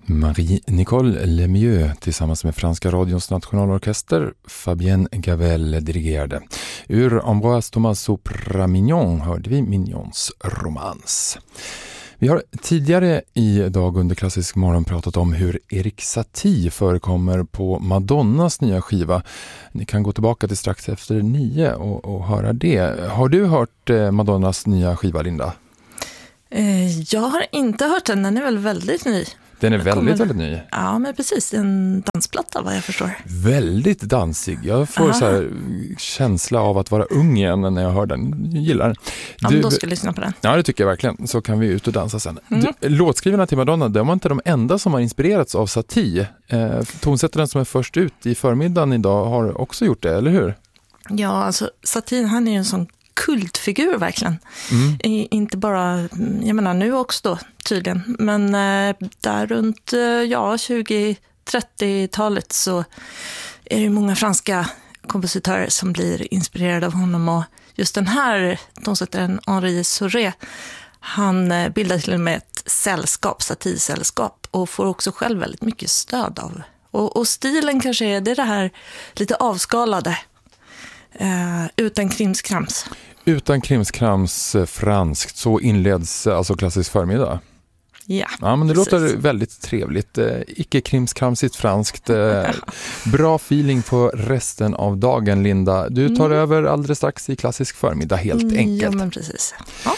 Marie-Nicole Lemieux tillsammans med Franska radions nationalorkester, Fabienne Gavel dirigerade. Ur Ambroise Thomas Opera Mignon hörde vi Mignons romans. Vi har tidigare i dag under Klassisk morgon pratat om hur Erik Satie förekommer på Madonnas nya skiva. Ni kan gå tillbaka till strax efter 9 och höra det. Har du hört Madonnas nya skiva, Linda? Jag har inte hört den är väl väldigt ny. Den är väldigt ny. Ja, men precis. En dansplatta, vad jag förstår. Väldigt dansig. Jag får så här känsla av att vara ung igen när jag hör den. Jag gillar den. Ja, då ska jag lyssna på den. Ja, det tycker jag verkligen. Så kan vi ut och dansa sen. Låtskrivarna till Madonna, de var inte de enda som har inspirerats av Satie. Tonsättaren som är först ut i förmiddagen idag har också gjort det, eller hur? Ja, alltså Satie, han är ju en sån kultfigur verkligen. Inte bara, jag menar nu också då tydligen, men där runt 20-30-talet så är det många franska kompositörer som blir inspirerade av honom, och just den här tonsättaren Henri Sauré, han bildar till och med ett sällskap, Satie-sällskap, och får också själv väldigt mycket stöd av. Och stilen kanske är det här lite avskalade, utan krimskrams. Utan krimskrams franskt, så inleds alltså Klassisk förmiddag. Ja, men det precis. låter väldigt trevligt. Icke krimskramsigt franskt. Bra feeling på resten av dagen, Linda. Du tar över alldeles strax i Klassisk förmiddag, helt enkelt. Ja, men precis. Ja.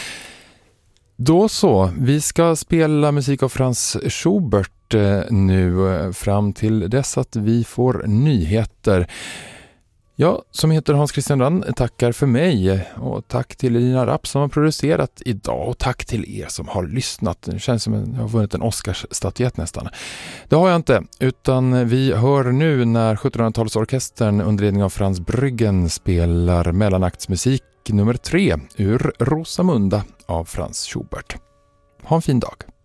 Då så, vi ska spela musik av Franz Schubert nu fram till dess att vi får nyheter. Jag som heter Hans Christian Rand tackar för mig, och tack till Elina Rapp som har producerat idag, och tack till er som har lyssnat. Det känns som att jag har vunnit en Oscarsstatyett nästan. Det har jag inte, utan vi hör nu när 1700-talsorkestern under ledning av Franz Brüggen spelar mellanaktsmusik nummer 3 ur Rosamunda av Franz Schubert. Ha en fin dag.